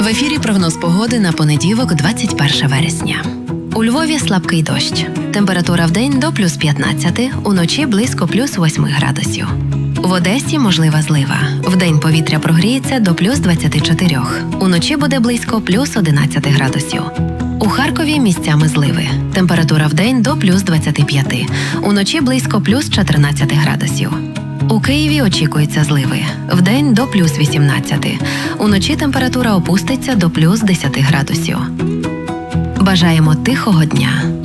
В ефірі прогноз погоди на понеділок, 21 вересня. У Львові слабкий дощ. Температура вдень до плюс 15, уночі близько плюс 8 градусів. В Одесі можлива злива. Вдень повітря прогріється до плюс 24. Уночі буде близько плюс 11 градусів. У Харкові місцями зливи. Температура вдень до плюс 25. Уночі близько плюс 14 градусів. У Києві очікуються зливи. Вдень до плюс 18. Уночі температура опуститься до плюс 10 градусів. Бажаємо тихого дня.